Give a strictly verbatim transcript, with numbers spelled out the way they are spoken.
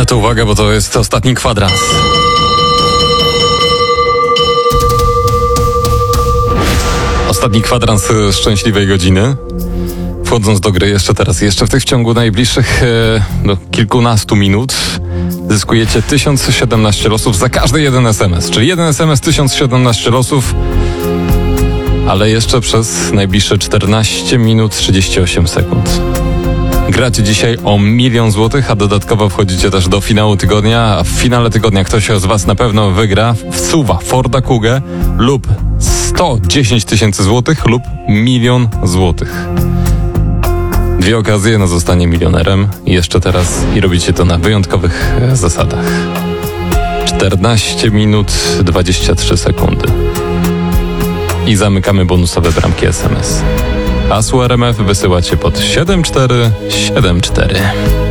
A to uwaga, bo to jest ostatni kwadrans. Ostatni kwadrans szczęśliwej godziny. Wchodząc do gry jeszcze teraz, jeszcze w tych w ciągu najbliższych e, no, kilkunastu minut zyskujecie tysiąc siedemnaście losów za każdy jeden es em es. Czyli jeden es em es, tysiąc siedemnaście losów, ale jeszcze przez najbliższe czternaście minut trzydzieści osiem sekund. Gracie dzisiaj o milion złotych, a dodatkowo wchodzicie też do finału tygodnia, a w finale tygodnia ktoś z was na pewno wygra, wsuwa Forda Kugę lub sto dziesięć tysięcy złotych lub milion złotych. Dwie okazje na zostanie milionerem i jeszcze teraz i robicie to na wyjątkowych zasadach. czternaście minut dwadzieścia trzy sekundy. I zamykamy bonusowe bramki es em es. Hasło er em ef wysyłacie pod siedem cztery siedem cztery.